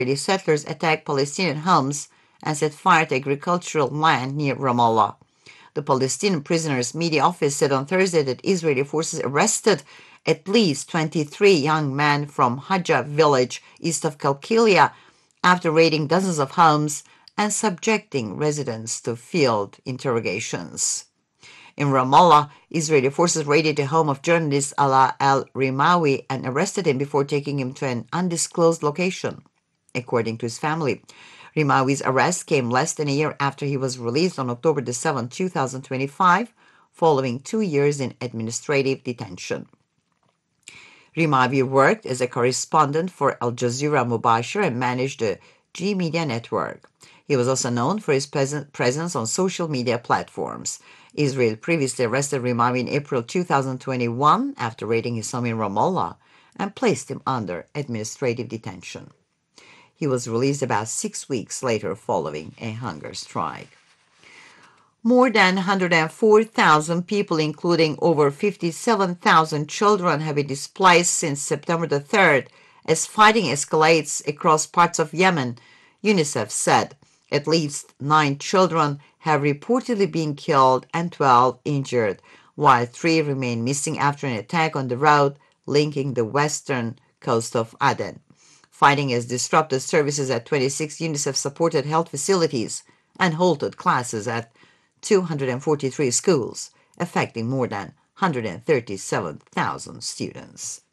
Israeli settlers attacked Palestinian homes and set fire to agricultural land near Ramallah. The Palestinian prisoners' media office said on Thursday that Israeli forces arrested at least 23 young men from Hajja village east of Qalqilia after raiding dozens of homes and subjecting residents to field interrogations. In Ramallah, Israeli forces raided the home of journalist Alaa al-Rimawi and arrested him before taking him to an undisclosed location, according to his family. Rimawi's arrest came less than a year after he was released on October 7, 2025, following 2 years in administrative detention. Rimawi worked as a correspondent for Al Jazeera Mubashir and managed the G Media network. He was also known for his presence on social media platforms. Israel previously arrested Rimawi in April 2021 after raiding his home in Ramallah and placed him under administrative detention. He was released about 6 weeks later following a hunger strike. More than 104,000 people, including over 57,000 children, have been displaced since September the 3rd as fighting escalates across parts of Yemen, UNICEF said. At least 9 children have reportedly been killed and 12 injured, while 3 remain missing after an attack on the road linking the western coast of Aden. Fighting has disrupted services at 26 UNICEF-supported health facilities and halted classes at 243 schools, affecting more than 137,000 students.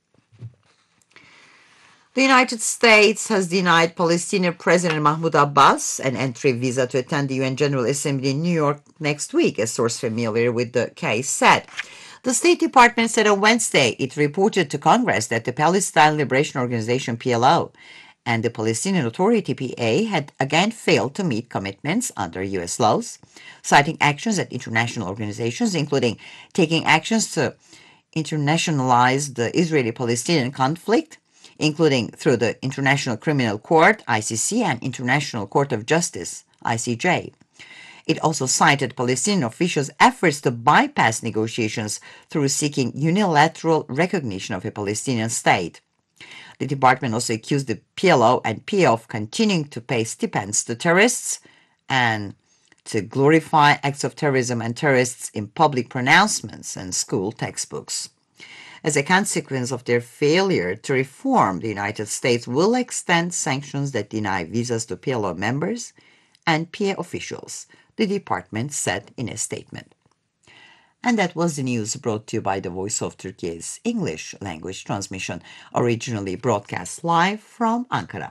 The United States has denied Palestinian President Mahmoud Abbas an entry visa to attend the UN General Assembly in New York next week, a source familiar with the case said. The State Department said on Wednesday it reported to Congress that the Palestine Liberation Organization, PLO, and the Palestinian Authority, PA, had again failed to meet commitments under U.S. laws, citing actions at international organizations, including taking actions to internationalize the Israeli-Palestinian conflict, including through the International Criminal Court, ICC, and International Court of Justice, ICJ. It also cited Palestinian officials' efforts to bypass negotiations through seeking unilateral recognition of a Palestinian state. The department also accused the PLO and PA of continuing to pay stipends to terrorists and to glorify acts of terrorism and terrorists in public pronouncements and school textbooks. As a consequence of their failure to reform, the United States will extend sanctions that deny visas to PLO members and PA officials, the department said in a statement. And that was the news brought to you by the Voice of Turkey's English language transmission, originally broadcast live from Ankara.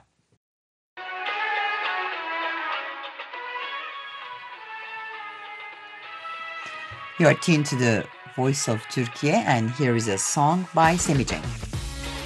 You are tuned to the Voice of Turkey, and here is a song by Semih Cenk.